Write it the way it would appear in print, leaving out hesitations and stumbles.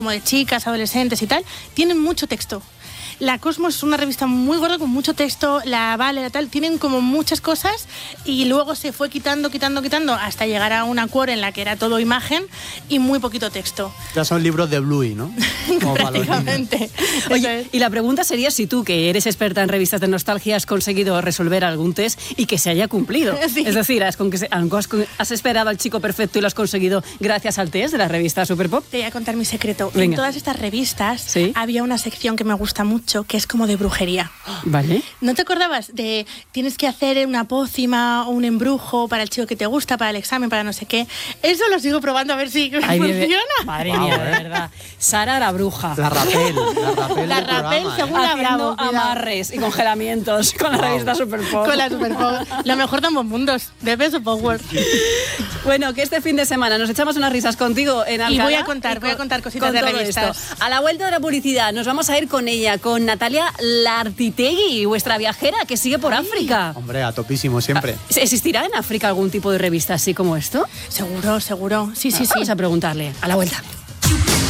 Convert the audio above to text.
como de chicas, adolescentes y tal, tienen mucho texto. La Cosmos es una revista muy gorda con mucho texto, la Vale, la tal, tienen como muchas cosas y luego se fue quitando hasta llegar a una core en la que era todo imagen y muy poquito texto. Ya son libros de Bluey, ¿no? Prácticamente. Oye, y la pregunta sería si tú, que eres experta en revistas de nostalgia, has conseguido resolver algún test y que se haya cumplido. Sí. Es decir, has esperado al chico perfecto y lo has conseguido gracias al test de la revista Superpop. Te voy a contar mi secreto. Venga. En todas estas revistas ¿Sí? había una sección que me gusta mucho, que es como de brujería. Vale. ¿No te acordabas de tienes que hacer una pócima o un embrujo para el chico que te gusta, para el examen, para no sé qué? Eso lo sigo probando a ver si funciona. Madre mía, de verdad. Sara la bruja. La Rapel La del Rapel programa, según la Haciendo Bravo. Cuidado. amarres y congelamientos con la revista Superpop. Con la Superpop. Lo mejor de ambos mundos. De Beso Power. Bueno, que este fin de semana nos echamos unas risas contigo en Alcalá. Y voy a contar cositas con de todo revistas. esto. A la vuelta de la publicidad nos vamos a ir con ella, con Natalia Lartitegui, vuestra viajera que sigue por África. Hombre, a topísimo siempre. ¿Existirá en África algún tipo de revista así como esto? Seguro. Sí. Vamos a preguntarle. A la vuelta.